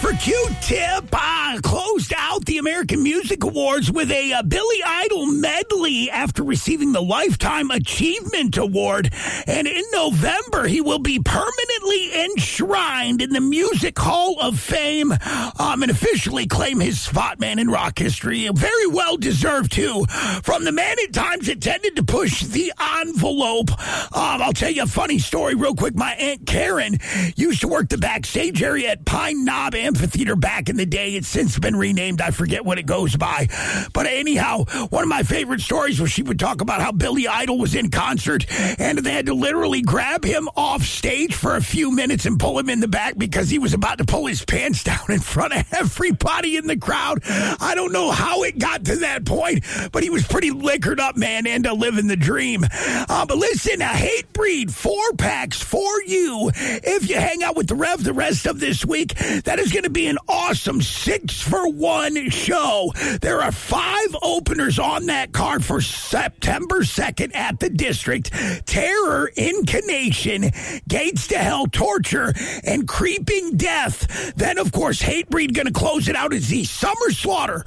for Q-Tip closed out the American Music Awards with a Billy Idol medley after receiving the Lifetime Achievement Award. And in November, he will be permanently enshrined in the Music Hall of Fame and officially claim his spot, man, in rock history. Very well deserved, too. From the man at times that tended to push the envelope. I'll tell you a funny story real quick. My Aunt Karen used to work the backstage area at Pine Knob Amphitheater back in the day. It's since been renamed. I forget what it goes by. But anyhow, one of my favorite stories was she would talk about how Billy Idol was in concert and they had to literally grab him off stage for a few minutes and pull him in the back because he was about to pull his pants down in front of everybody in the crowd. I don't know how it got to that point, but he was pretty liquored up, man, and living the dream. But listen, a Hatebreed 4-packs for you if you hang out with the Rev the rest of this week. That is going to be an awesome 6-for-1 show. There are 5 openers on that card for September 2nd at the District. Terror, Incarnation, Gates to Hell, Torture, and Creeping Death. Then, of course, Hatebreed going to close it out as the Summer Slaughter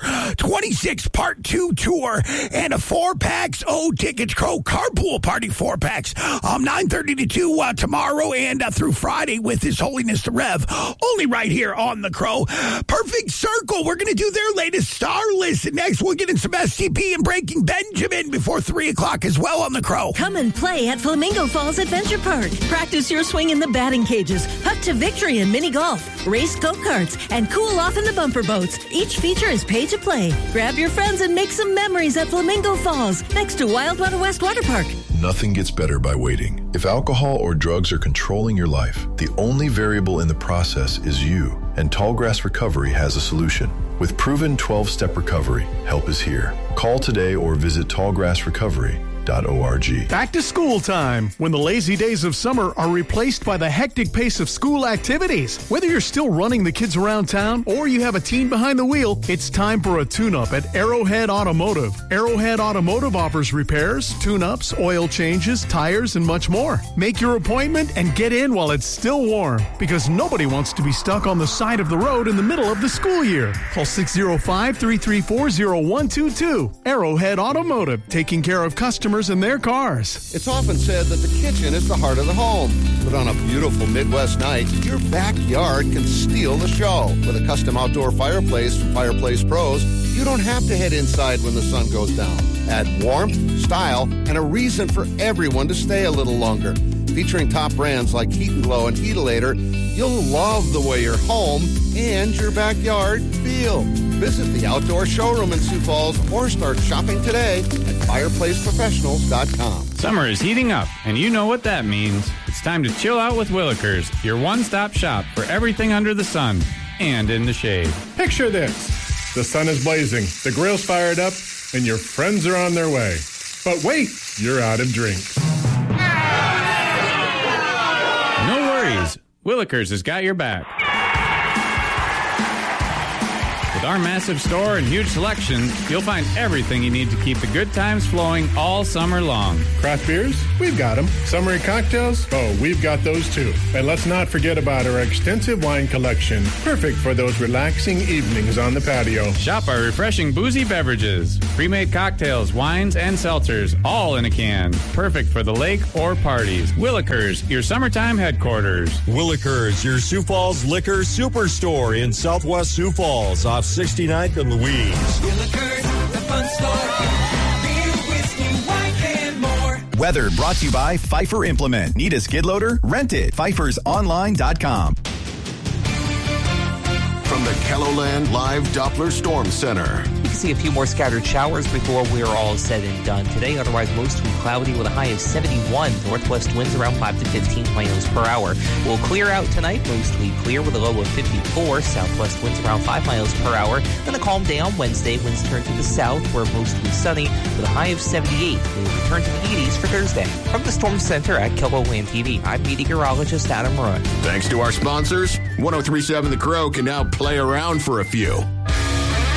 26 Part 2 tour and a 4-packs tickets carpool party 4-packs 9:30 to 2 tomorrow and through Friday with His Holiness the Rev, only right here on The Crow. Perfect Circle, we're going to do their latest star list. Next, we'll get in some STP and Breaking Benjamin before 3 o'clock as well on The Crow. Come and play at Flamingo Falls Adventure Park. Practice your swing in the batting cages, putt to victory in mini golf, race go-karts, and cool off in the bumper boats. Each feature is pay to play. Grab your friends and make some memories at Flamingo Falls, next to Wildwater West Water Park. Nothing gets better by waiting. If alcohol or drugs are controlling your life, the only variable in the process is you, and Tallgrass Recovery has a solution. With proven 12-step recovery, help is here. Call today or visit tallgrassrecovery.org. Back to school time, when the lazy days of summer are replaced by the hectic pace of school activities. Whether you're still running the kids around town or you have a teen behind the wheel, it's time for a tune-up at Arrowhead Automotive. Arrowhead Automotive offers repairs, tune-ups, oil changes, tires, and much more. Make your appointment and get in while it's still warm, because nobody wants to be stuck on the side of the road in the middle of the school year. Call 605-334-0122. Arrowhead Automotive, taking care of customers and their cars. It's often said that the kitchen is the heart of the home, but on a beautiful Midwest night, your backyard can steal the show. With a custom outdoor fireplace from Fireplace Pros, you don't have to head inside when the sun goes down. Add warmth, style, and a reason for everyone to stay a little longer. Featuring top brands like Heat and Glow and Heatalator, you'll love the way your home and your backyard feel. Visit the outdoor showroom in Sioux Falls or start shopping today at fireplaceprofessionals.com. Summer is heating up, and you know what that means. It's time to chill out with Willikers, your one-stop shop for everything under the sun and in the shade. Picture this. The sun is blazing, the grill's fired up, and your friends are on their way. But wait, you're out of drinks. No worries. Willikers has got your back. With our massive store and huge selection, you'll find everything you need to keep the good times flowing all summer long. Craft beers? We've got them. Summery cocktails? Oh, we've got those too. And let's not forget about our extensive wine collection, perfect for those relaxing evenings on the patio. Shop our refreshing boozy beverages, pre-made cocktails, wines, and seltzers, all in a can. Perfect for the lake or parties. Willikers, your summertime headquarters. Willikers, your Sioux Falls liquor superstore in Southwest Sioux Falls, off 69th and Louise. Willikers, the fun store. Beer, whiskey, wine, and more. Weather brought to you by Pfeiffer Implement. Need a skid loader? Rent it. PfeiffersOnline.com. From the KELOLAND Live Doppler Storm Center. You can see a few more scattered showers before we're all said and done today. Otherwise, mostly cloudy with a high of 71. Northwest winds around 5 to 15 miles per hour. We'll clear out tonight, mostly clear with a low of 54. Southwest winds around 5 miles per hour. Then a calm day on Wednesday. Winds turn to the south, where mostly sunny with a high of 78. We'll return to the 80s for Thursday. From the Storm Center at KELOLAND TV, I'm meteorologist Adam Roy. Thanks to our sponsors, 103.7 The Crow can now play around for a few.